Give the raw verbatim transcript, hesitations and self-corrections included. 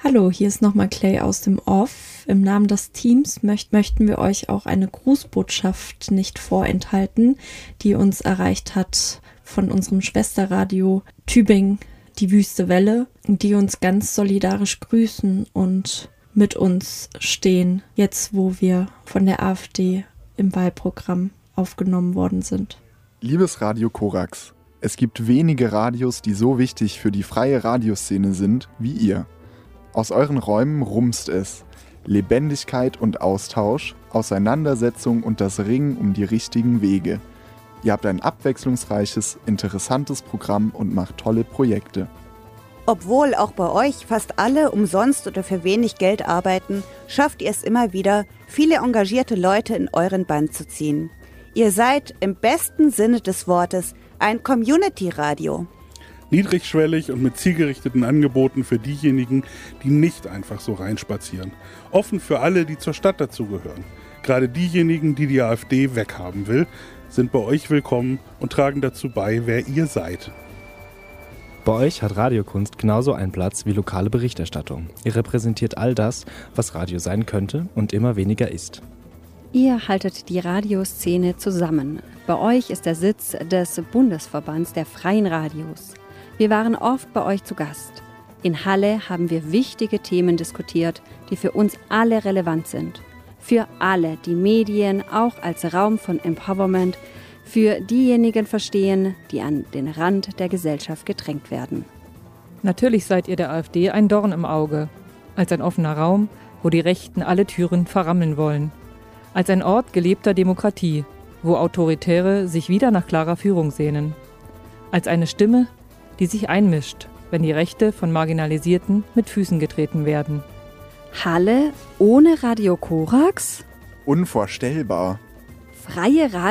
Hallo, hier ist nochmal Clay aus dem Off. Im Namen des Teams möcht- möchten wir euch auch eine Grußbotschaft nicht vorenthalten, die uns erreicht hat von unserem Schwesterradio Tübingen, die Wüste Welle, die uns ganz solidarisch grüßen und mit uns stehen, jetzt wo wir von der AfD im Wahlprogramm aufgenommen worden sind. Liebes Radio Korax, es gibt wenige Radios, die so wichtig für die freie Radioszene sind wie ihr. Aus euren Räumen rumst es. Lebendigkeit und Austausch, Auseinandersetzung und das Ringen um die richtigen Wege. Ihr habt ein abwechslungsreiches, interessantes Programm und macht tolle Projekte. Obwohl auch bei euch fast alle umsonst oder für wenig Geld arbeiten, schafft ihr es immer wieder, viele engagierte Leute in euren Band zu ziehen. Ihr seid im besten Sinne des Wortes ein Community-Radio. Niedrigschwellig und mit zielgerichteten Angeboten für diejenigen, die nicht einfach so reinspazieren. Offen für alle, die zur Stadt dazugehören. Gerade diejenigen, die die AfD weghaben will, sind bei euch willkommen und tragen dazu bei, wer ihr seid. Bei euch hat Radiokunst genauso einen Platz wie lokale Berichterstattung. Ihr repräsentiert all das, was Radio sein könnte und immer weniger ist. Ihr haltet die Radioszene zusammen. Bei euch ist der Sitz des Bundesverbands der freien Radios. Wir waren oft bei euch zu Gast. In Halle haben wir wichtige Themen diskutiert, die für uns alle relevant sind. Für alle, die Medien auch als Raum von Empowerment für diejenigen verstehen, die an den Rand der Gesellschaft gedrängt werden. Natürlich seid ihr der AfD ein Dorn im Auge. Als ein offener Raum, wo die Rechten alle Türen verrammeln wollen. Als ein Ort gelebter Demokratie, wo Autoritäre sich wieder nach klarer Führung sehnen. Als eine Stimme, die sich einmischt, wenn die Rechte von Marginalisierten mit Füßen getreten werden. Halle ohne Radio Korax? Unvorstellbar. Freie Radio